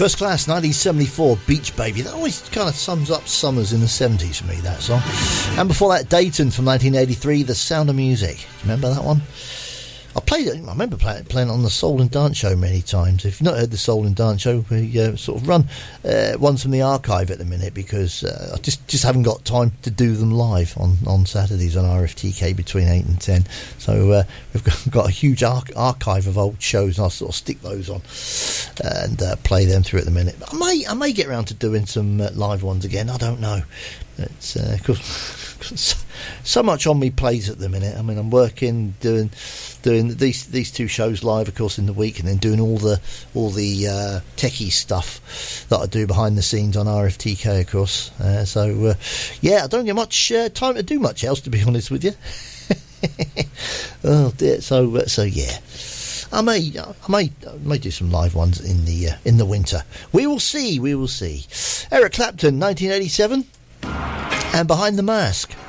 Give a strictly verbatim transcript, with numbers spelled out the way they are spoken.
First Class, nineteen seventy-four, Beach Baby. That always kind of sums up summers in the seventies for me, that song. And before that, Dayton from nineteen eighty-three, The Sound of Music. Remember that one? I played it. I remember playing, playing it on the Soul and Dance Show many times. If you've not heard the Soul and Dance Show, we uh, sort of run uh, ones from the archive at the minute because uh, I just, just haven't got time to do them live on, on Saturdays on R F T K between eight and ten. So uh, we've got, got a huge arch- archive of old shows, and I'll sort of stick those on and uh, play them through at the minute. I may I may get around to doing some uh, live ones again. I don't know. It's uh, cause so much on me plays at the minute. I mean, I'm working, doing doing these these two shows live, of course, in the week, and then doing all the all the uh, techie stuff that I do behind the scenes on R F T K, of course. Uh, so uh, yeah, I don't get much uh, time to do much else, to be honest with you. Oh dear. So uh, so yeah. I may, I may, I may do some live ones in the uh, in the winter. We will see. We will see. Eric Clapton, nineteen eighty-seven, and Behind the Mask.